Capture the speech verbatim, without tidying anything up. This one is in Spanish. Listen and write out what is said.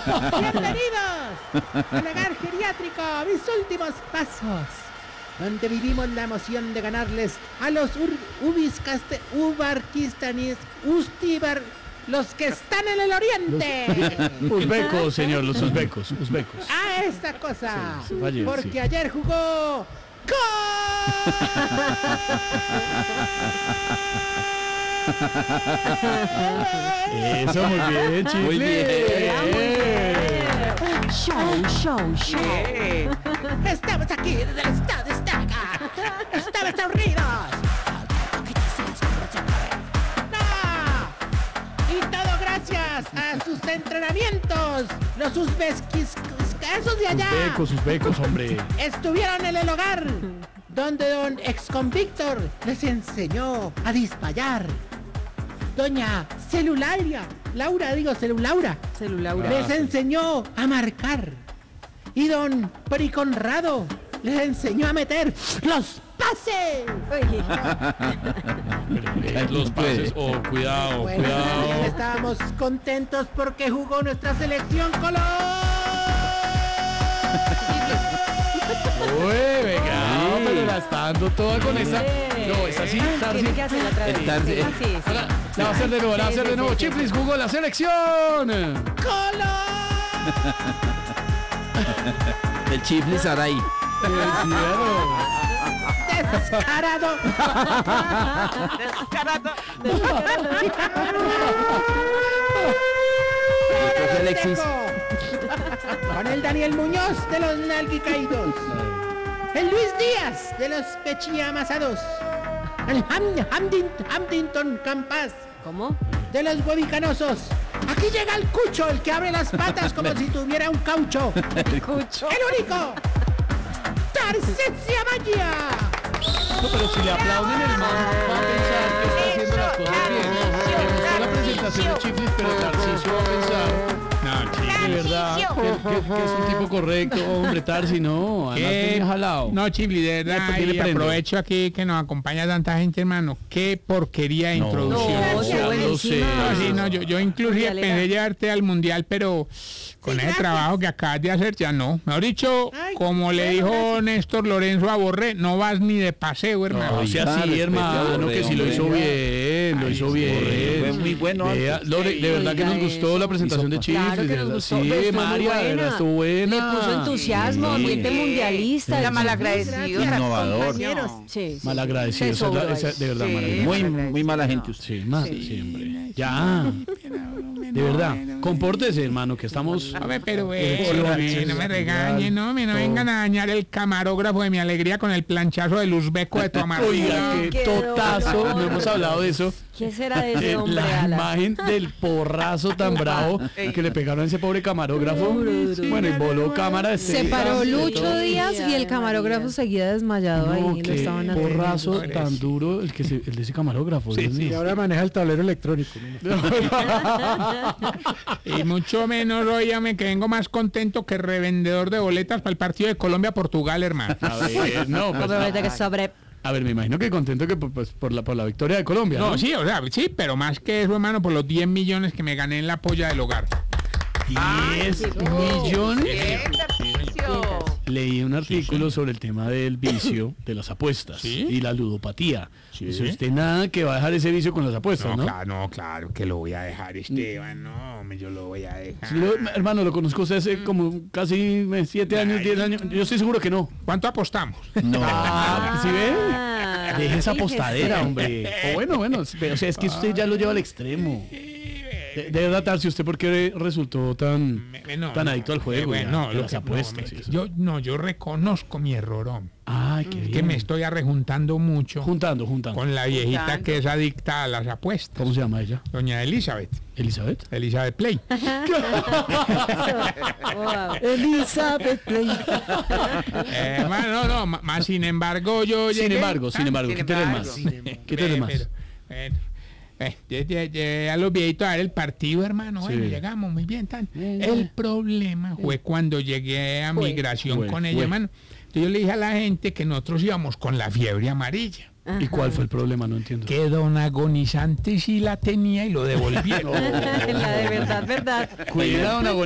Bienvenidos al hogar geriátrico, mis últimos pasos, donde vivimos la emoción de ganarles a los ur- ubiscaste, ubarquistanis, ustibar, los que están en el oriente. Uzbecos, señor, los uzbecos, uzbecos. A esta cosa, Sí, vaya, porque sí. ayer jugó Eso, muy bien, chiflis. Muy bien. Show, show, show. Estamos aquí desde el estado de Estaca. Estamos reunidos. ¡No! Y todo gracias a sus entrenamientos. Los uzbekis, esos de allá, Uzbecos, uzbecos, hombre. estuvieron en el hogar donde don exconvictor les enseñó a disparar. Doña Celularia, Laura, digo Celulaura, Celulaura. les enseñó a marcar. Y don Periconrado les enseñó a meter los pases. Uy, Eh, Los pases, oh, cuidado, Bueno, también cuidado. estábamos contentos porque jugó nuestra selección Colón. Uy, venga, pero la está dando toda con esa. No, es así, Tarsi. Tiene que hacerla otra vez. Tarsi. Sí, sí, sí. La la va a hacer de nuevo, la va a hacer de nuevo. Chiflis jugó la selección. ¡Colón! El Chiflis Aray. ¡Descarado! Profe Alexis. Con el Daniel Muñoz de los nalguicaídos. El Luis Díaz de los pechiamasados. El Ham, Hamdin, Hamdington Campas ¿Cómo? de los huevicanosos. Aquí llega el Cucho, el que abre las patas como si tuviera un caucho. Escucho. ¡El único! ¡Tarcesia Magia! No, pero si le aplauden el man, va a pensar que está haciendo las cosas bien. Me gustó la presentación de Chiflis, pero Tarcisio va a pensar. No, Chiflis, de verdad, que, que- que es un tipo correcto, hombre, Tarsi, no, además ¿Qué? viene jalado. No, Chibli, de verdad, ¿Por qué le y prendo? aprovecho aquí que nos acompaña tanta gente, hermano. Qué porquería de No, introducción. No, ya qué lo sé. buenísima. No, sí, no, yo, yo inclusive Mundialera. pensé llevarte al mundial, pero con Sí, ese gracias. trabajo que acabas de hacer ya no. Mejor dicho, Ay, como le bueno, dijo gracias. Néstor Lorenzo a Borré, no vas ni de paseo, hermano. No sea Oiga, así, respete a hermano, Borré, que si lo hombre. hizo bien, lo hizo bien. Fue muy bueno Vea, antes. Lore, de verdad que nos Oiga gustó eso. la presentación de Hizo- Chiflis. Claro que de nos verdad. gustó. Sí, Estuvo muy María, de verdad buena. estuvo buena. Le puso entusiasmo, Sí. ambiente mundialista. Está el mal Chiflis. agradecido. Gracias, Innovador. compañeros. Sí, sí. Malagradecido, Se esa es la- sobró esa- ahí. de verdad, Sí. malagradecido. Muy, muy mala gente usted. Sí, más siempre. Ya. De verdad, compórtese, hermano, que estamos. A ver, pero Eh, eh, sí, no, sí, me- sí, no me sí, regañen, no, me no todo. vengan a dañar el camarógrafo de mi alegría con el planchazo del uzbeco de tu amargura. Oiga, qué Qué totazo. dolor. No hemos hablado de eso. ¿Qué será de ese Eh, hombre, la Alan? imagen del porrazo tan bravo que le pegaron a ese pobre camarógrafo. Duro, duro. Bueno, y voló cámara de Se este- paró de Lucho todo. Díaz y el camarógrafo seguía desmayado No, ahí. Lo qué estaban atendiendo. porrazo tan duro el que se- el de ese camarógrafo. Dios Y mío. ahora maneja el tablero electrónico. ¿no? Y mucho menos, óyame, que vengo más contento que revendedor de boletas para el partido de Colombia-Portugal, hermano. A ver, no, pues, Obviamente que sobre... a ver, me imagino que contento que por, pues, por la, por la victoria de Colombia, ¿no? No, sí, o sea, sí, pero más que eso, hermano, por los diez millones que me gané en la polla del hogar. diez qué millones. Bien, Tarcisio. Leí un artículo sobre el tema del vicio de las apuestas ¿Sí? y la ludopatía. Sí. Dice usted nada que va a dejar ese vicio con las apuestas, ¿no? claro, no, claro que lo voy a dejar, Esteban, no, me- yo lo voy a dejar. Sí, lo- hermano, lo conozco usted hace como casi eh, siete años, diez años. Yo estoy seguro que no. ¿Cuánto apostamos? No. Ah, ¿sí ve? Ah, Deje esa fíjese. apostadera, hombre. O bueno, bueno, pero, o sea, es que usted ya lo lleva al extremo. De, de verdad, Tarsi, ¿usted por qué resultó tan, Me- me- no, tan no, adicto al eh, juego? bueno, ya, no, de lo las que- apuestas. no, y me- eso? yo, no, yo reconozco mi errorón. Ay, qué bien. Que me estoy arrejuntando mucho Juntando, juntando. con la viejita Juntando. que es adicta a las apuestas. ¿Cómo se llama ella? Doña Elizabeth. ¿Elizabeth? Elizabeth Play. Wow. Elizabeth Play. Eh, hermano, no, no, ma- más sin embargo yo Sin llegué- embargo, sin Ah, embargo, sin ¿qué tenés embargo. más? Sin ¿Qué tenés Ve, más? pero, bueno, eh, lle- lle- llegué a los viejitos a ver el partido, hermano. Bueno, Sí. llegamos muy bien, tal. Bien, El bien. problema fue cuando llegué a Fue. migración Fue, con ella, fue. hermano. Entonces yo le dije a la gente que nosotros íbamos con la fiebre amarilla. ¿Y cuál fue el problema? No entiendo. Que don agonizante sí la tenía y lo devolvieron. La de verdad, verdad. Cuidado,